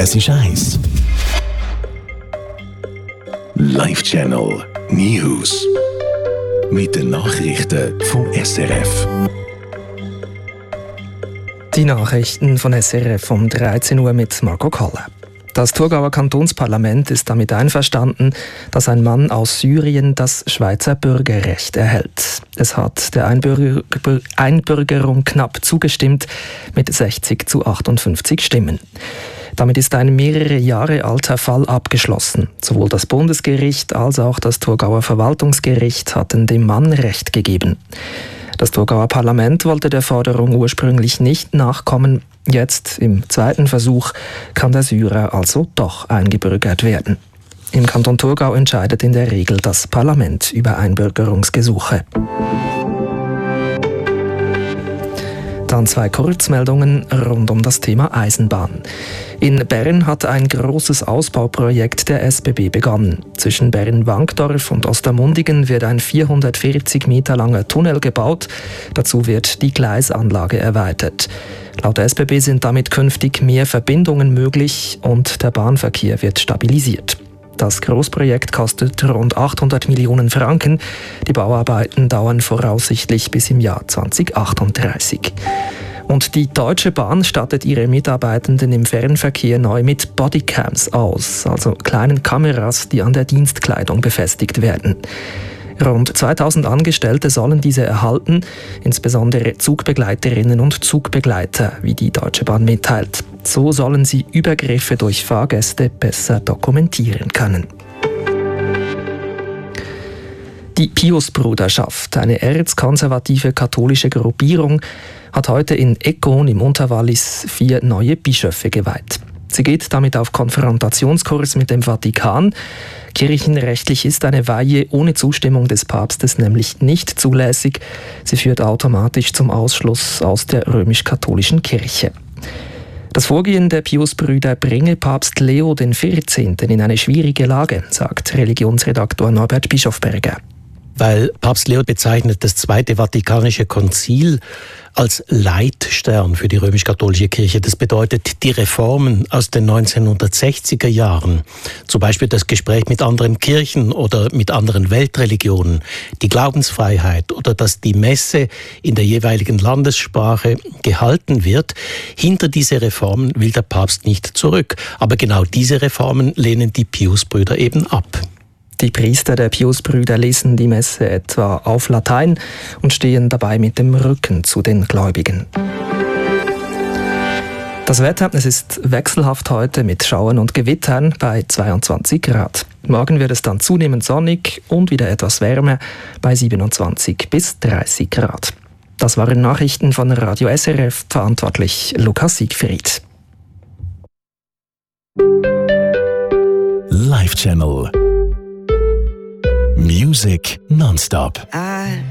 Es ist 1. Live-Channel News. Mit den Nachrichten vom SRF. Die Nachrichten von SRF um 13 Uhr mit Marco Kalle. Das Thurgauer Kantonsparlament ist damit einverstanden, dass ein Mann aus Syrien das Schweizer Bürgerrecht erhält. Es hat der Einbürgerung knapp zugestimmt mit 60 zu 58 Stimmen. Damit ist ein mehrere Jahre alter Fall abgeschlossen. Sowohl das Bundesgericht als auch das Thurgauer Verwaltungsgericht hatten dem Mann Recht gegeben. Das Thurgauer Parlament wollte der Forderung ursprünglich nicht nachkommen. Jetzt, im zweiten Versuch, kann der Syrer also doch eingebürgert werden. Im Kanton Thurgau entscheidet in der Regel das Parlament über Einbürgerungsgesuche. Dann 2 Kurzmeldungen rund um das Thema Eisenbahn. In Bern hat ein großes Ausbauprojekt der SBB begonnen. Zwischen Bern-Wankdorf und Ostermundigen wird ein 440 Meter langer Tunnel gebaut. Dazu wird die Gleisanlage erweitert. Laut SBB sind damit künftig mehr Verbindungen möglich und der Bahnverkehr wird stabilisiert. Das Großprojekt kostet rund 800 Millionen Franken. Die Bauarbeiten dauern voraussichtlich bis im Jahr 2038. Und die Deutsche Bahn stattet ihre Mitarbeitenden im Fernverkehr neu mit Bodycams aus, also kleinen Kameras, die an der Dienstkleidung befestigt werden. Rund 2000 Angestellte sollen diese erhalten, insbesondere Zugbegleiterinnen und Zugbegleiter, wie die Deutsche Bahn mitteilt. So sollen sie Übergriffe durch Fahrgäste besser dokumentieren können. Die Piusbruderschaft, eine erzkonservative katholische Gruppierung, hat heute in Econ im Unterwallis 4 neue Bischöfe geweiht. Sie geht damit auf Konfrontationskurs mit dem Vatikan. Kirchenrechtlich ist eine Weihe ohne Zustimmung des Papstes nämlich nicht zulässig. Sie führt automatisch zum Ausschluss aus der römisch-katholischen Kirche. Das Vorgehen der Piusbrüder bringe Papst Leo XIV. In eine schwierige Lage, sagt Religionsredaktor Norbert Bischofberger. Weil Papst Leo bezeichnet das Zweite Vatikanische Konzil als Leitstern für die römisch-katholische Kirche. Das bedeutet, die Reformen aus den 1960er Jahren, zum Beispiel das Gespräch mit anderen Kirchen oder mit anderen Weltreligionen, die Glaubensfreiheit oder dass die Messe in der jeweiligen Landessprache gehalten wird, hinter diese Reformen will der Papst nicht zurück. Aber genau diese Reformen lehnen die Piusbrüder eben ab. Die Priester der Piusbrüder lesen die Messe etwa auf Latein und stehen dabei mit dem Rücken zu den Gläubigen. Das Wetter, es ist wechselhaft heute mit Schauern und Gewittern bei 22 Grad. Morgen wird es dann zunehmend sonnig und wieder etwas wärmer bei 27 bis 30 Grad. Das waren Nachrichten von Radio SRF, verantwortlich Lukas Siegfried. Live-Channel Music nonstop.